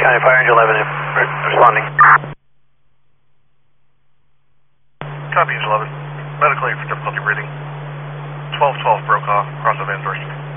County Fire Engine 11 responding. Copy, Angel 11. Medical aid for difficulty breathing. 1212 broke off, across the Van Dorst.